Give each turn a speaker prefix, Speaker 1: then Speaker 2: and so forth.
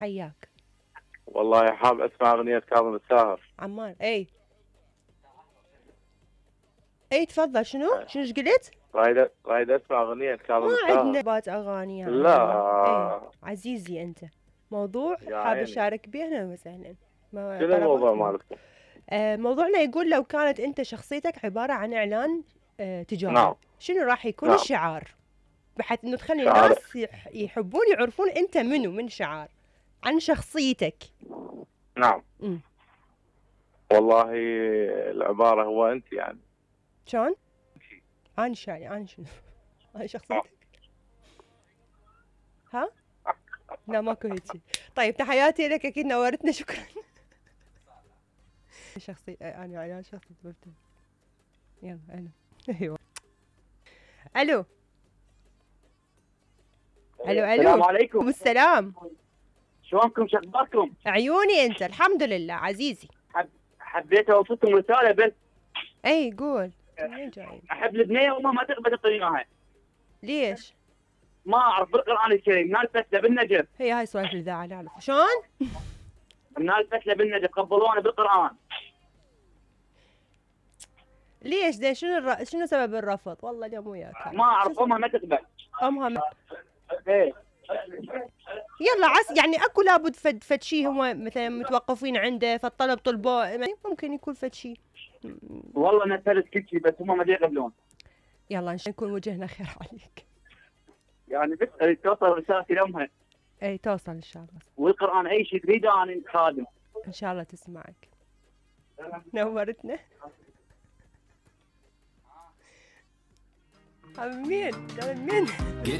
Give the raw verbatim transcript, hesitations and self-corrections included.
Speaker 1: حياك.
Speaker 2: والله حاب اسمع اغنية كاظم الساهر.
Speaker 1: عمار اي اي تفضل. شنو شنو ايش قلت؟
Speaker 2: رايد رايد اسمع اغنية
Speaker 1: ما
Speaker 2: كاظم
Speaker 1: عندنا
Speaker 2: الساهر.
Speaker 1: بات اغاني يعني. اي
Speaker 2: لا
Speaker 1: عزيزي انت موضوع
Speaker 2: يا
Speaker 1: حاب
Speaker 2: عيني،
Speaker 1: اشارك به اهلا وسهلا. ما
Speaker 2: شنو الموضوع
Speaker 1: طلبات ما
Speaker 2: مالكم؟
Speaker 1: آه موضوعنا يقول لو كانت انت شخصيتك عبارة عن اعلان آه تجاري،
Speaker 2: نعم
Speaker 1: شنو راح يكون
Speaker 2: نعم.
Speaker 1: الشعار بحيث انه تخلي
Speaker 2: شعر.
Speaker 1: الناس يح- يحبون يعرفون انت منو، من شعار عن شخصيتك.
Speaker 2: نعم
Speaker 1: امم
Speaker 2: والله العبارة هو انت يعني.
Speaker 1: شلون؟ انا شاي انا شنو؟ انا شخصيتك؟ ها؟ لا ماكو هيجي. طيب تحياتي لك، اكيد نورتنا، شكرا. شخصي انا انا شخصيتي ببتل. يلا الو. ايوه الو الو
Speaker 3: السلام
Speaker 1: الو.
Speaker 3: عليكم.
Speaker 1: السلام.
Speaker 3: شلونكم شخباركم؟
Speaker 1: عيوني انت، الحمد لله عزيزي.
Speaker 3: حب... حبيت اوصلكم رساله بس.
Speaker 1: اي قول. منين جايين؟
Speaker 3: احب البنيه وما ما تقبل تعطيني اياها.
Speaker 1: ليش؟
Speaker 3: ما اعرف بالقران الكريم من الفتله بالنجف.
Speaker 1: هي هاي سوالف الاذاعه نعرف شلون؟
Speaker 3: من الفتله بالنجف قبلونا بالقران.
Speaker 1: ليش ده؟ شنو الر... شنو سبب الرفض؟ والله اليوم وياك.
Speaker 3: ما اعرف امها ما تقبل.
Speaker 1: امها م...
Speaker 3: ايه
Speaker 1: يلا عس يعني اكو لابد فد فد شيء هم مثلا متوقفين عنده، فالطلب طلبوه يعني ممكن يكون فد شيء.
Speaker 3: والله نسالت كل شيء بس هم ما يقبلون.
Speaker 1: يلا ان شاء الله نكون وجهنا خير عليك.
Speaker 3: يعني بس اريد توصل رسالتي لامها.
Speaker 1: اي توصل ان شاء الله.
Speaker 3: والقران اي شيء تريده انا خادم.
Speaker 1: ان شاء الله تسمعك. نورتنا. مين؟ مين؟